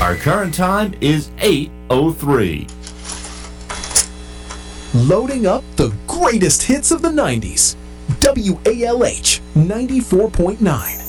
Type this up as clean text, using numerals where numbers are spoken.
Our current time is 8:03. Loading up the greatest hits of the 90s. WALH 94.9.